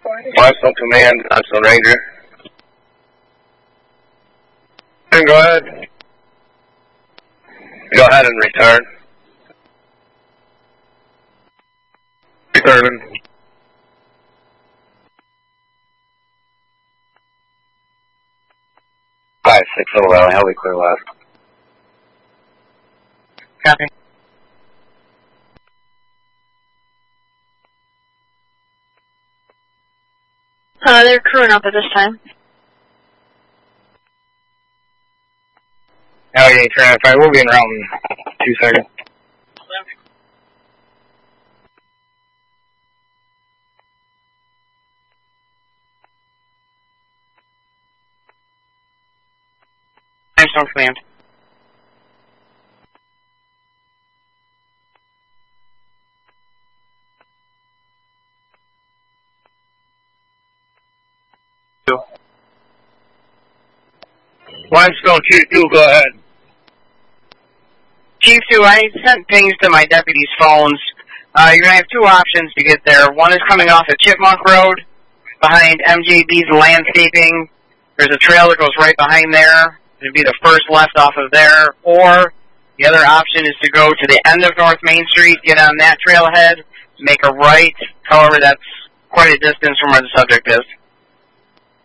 Limestone Command, Limestone Ranger. Go ahead. Go ahead and return. Returning. 5-6 Little Valley, heavily clear left. Copy. They're crewing up at this time. Okay, Traffic 5, we'll be en route in 2 seconds. Limestone Command. Limestone Chief 2, go ahead. Chief 2, I sent pings to my deputies' phones. You're going to have 2 options to get there. One is coming off of Chipmunk Road, behind MJB's landscaping. There's a trail that goes right behind there. It'd be the first left off of there. Or the other option is to go to the end of North Main Street, get on that trailhead, make a right. However, that's quite a distance from where the subject is.